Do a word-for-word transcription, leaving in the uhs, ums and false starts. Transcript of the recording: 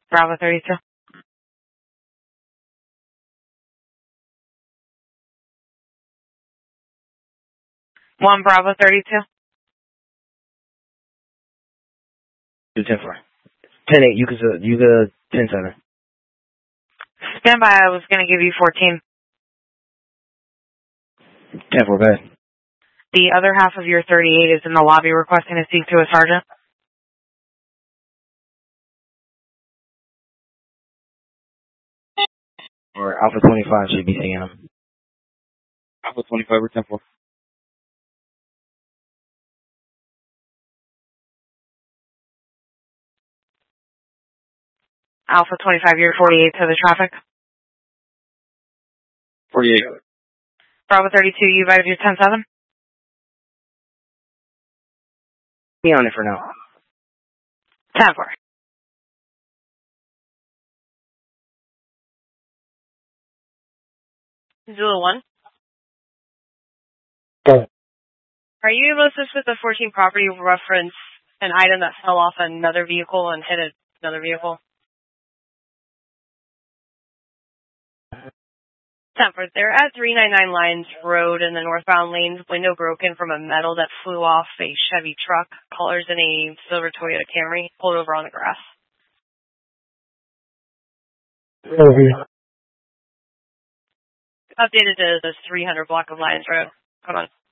Bravo thirty-two. one Bravo thirty-two. two ten four. ten eight, Yuka, Yuka ten seven. Stand by, I was going to give you fourteen. ten four, go ahead. The other half of your thirty-eight is in the lobby requesting to speak to a sergeant. Or Alpha twenty-five should be seeing him. Alpha twenty-five or ten four. Alpha twenty-five, you're forty-eight to the traffic. forty-eight. Bravo thirty-two, you guys are ten seven. Be on it for now. ten four. Zulu one. Go. Are you able to assist with the fourteen property reference an item that fell off another vehicle and hit another vehicle? ten four. They're at three ninety-nine Lyons Road in the northbound lanes. Window broken from a metal that flew off a Chevy truck. Callers in a silver Toyota Camry. Pulled over on the grass. Over. Updated to the three hundred block of Lyons Road. Hold on.